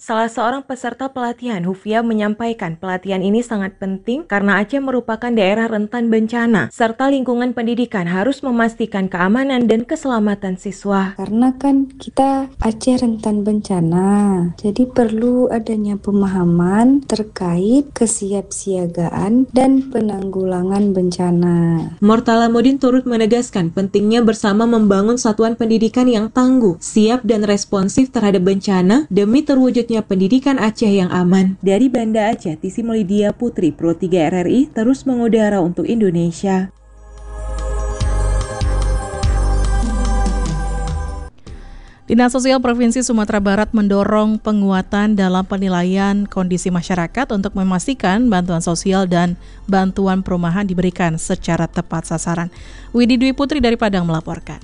Salah seorang peserta pelatihan, Hufia, menyampaikan pelatihan ini sangat penting karena Aceh merupakan daerah rentan bencana, serta lingkungan pendidikan harus memastikan keamanan dan keselamatan siswa. Karena kan kita Aceh rentan bencana, jadi perlu adanya pemahaman terkait kesiapsiagaan dan penanggulangan bencana. Mortalamudin turut menegaskan pentingnya bersama membangun satuan pendidikan yang tangguh, siap dan responsif terhadap bencana demi terwujudnya pendidikan Aceh yang aman. Dari Banda Aceh, Tisi Melidia Putri, Pro 3 RRI, terus mengudara untuk Indonesia. Dinas Sosial Provinsi Sumatera Barat mendorong penguatan dalam penilaian kondisi masyarakat untuk memastikan bantuan sosial dan bantuan perumahan diberikan secara tepat sasaran. Widi Dwi Putri dari Padang melaporkan.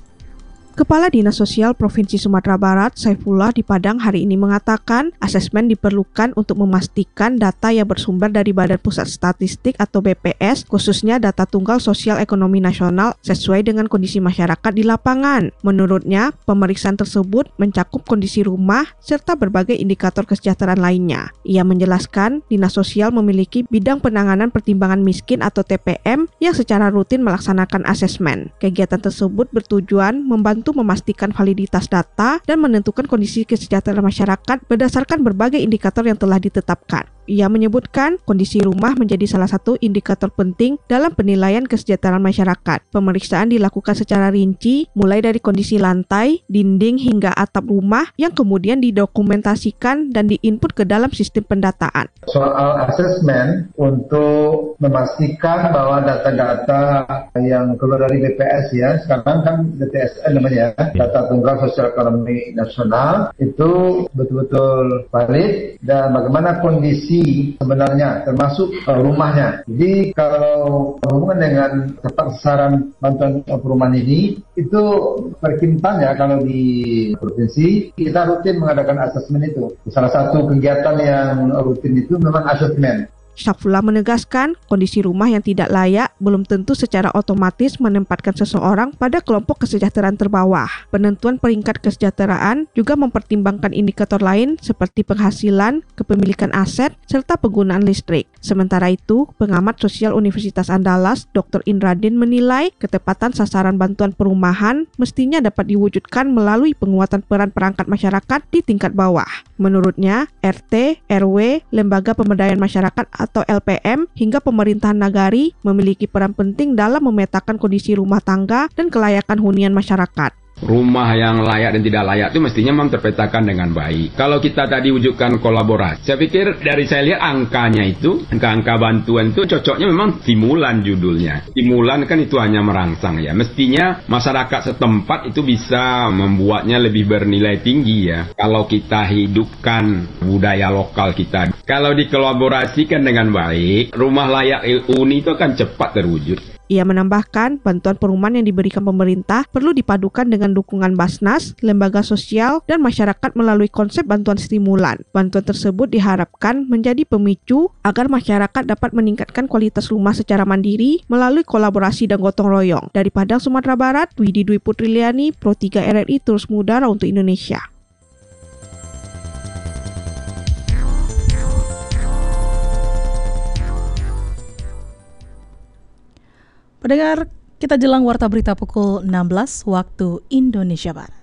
Kepala Dinas Sosial Provinsi Sumatera Barat, Saifullah di Padang hari ini mengatakan asesmen diperlukan untuk memastikan data yang bersumber dari Badan Pusat Statistik atau BPS, khususnya data tunggal sosial ekonomi nasional sesuai dengan kondisi masyarakat di lapangan. Menurutnya, pemeriksaan tersebut mencakup kondisi rumah serta berbagai indikator kesejahteraan lainnya. Ia menjelaskan, Dinas Sosial memiliki bidang penanganan pertimbangan miskin atau TPM yang secara rutin melaksanakan asesmen. Kegiatan tersebut bertujuan membantu memastikan validitas data dan menentukan kondisi kesejahteraan masyarakat berdasarkan berbagai indikator yang telah ditetapkan. Ia menyebutkan kondisi rumah menjadi salah satu indikator penting dalam penilaian kesejahteraan masyarakat. Pemeriksaan dilakukan secara rinci, mulai dari kondisi lantai, dinding hingga atap rumah yang kemudian didokumentasikan dan diinput ke dalam sistem pendataan. Soal asesmen untuk memastikan bahwa data-data yang keluar dari BPS ya, sekarang kan DTSN namanya, data tunggal sosial ekonomi nasional, itu betul-betul valid dan bagaimana kondisi sebenarnya termasuk rumahnya. Jadi kalau berhubungan dengan tepat sasaran bantuan perumahan ini, itu perkintan ya kalau di provinsi kita rutin mengadakan asesmen itu. Salah satu kegiatan yang rutin itu memang asesmen. Saifullah menegaskan, kondisi rumah yang tidak layak belum tentu secara otomatis menempatkan seseorang pada kelompok kesejahteraan terbawah. Penentuan peringkat kesejahteraan juga mempertimbangkan indikator lain seperti penghasilan, kepemilikan aset, serta penggunaan listrik. Sementara itu, pengamat sosial Universitas Andalas, Dr. Indradin menilai ketepatan sasaran bantuan perumahan mestinya dapat diwujudkan melalui penguatan peran perangkat masyarakat di tingkat bawah. Menurutnya, RT, RW, Lembaga Pemberdayaan Masyarakat atau LPM hingga pemerintahan nagari memiliki peran penting dalam memetakan kondisi rumah tangga dan kelayakan hunian masyarakat. Rumah yang layak dan tidak layak itu mestinya memang terpetakan dengan baik. Kalau kita tadi wujudkan kolaborasi, saya pikir dari saya lihat angkanya itu, angka bantuan itu cocoknya memang stimulan judulnya. Stimulan kan itu hanya merangsang ya. Mestinya masyarakat setempat itu bisa membuatnya lebih bernilai tinggi ya. Kalau kita hidupkan budaya lokal kita. Kalau dikolaborasikan dengan baik, rumah layak huni itu akan cepat terwujud. Ia menambahkan, bantuan perumahan yang diberikan pemerintah perlu dipadukan dengan dukungan Basnas, lembaga sosial, dan masyarakat melalui konsep bantuan stimulan. Bantuan tersebut diharapkan menjadi pemicu agar masyarakat dapat meningkatkan kualitas rumah secara mandiri melalui kolaborasi dan gotong royong. Dari Padang, Sumatera Barat, Widi Dwi Putriliani, Pro 3 RRI terus mengudara untuk Indonesia. Pendengar, kita jelang warta berita pukul 16 waktu Indonesia Barat.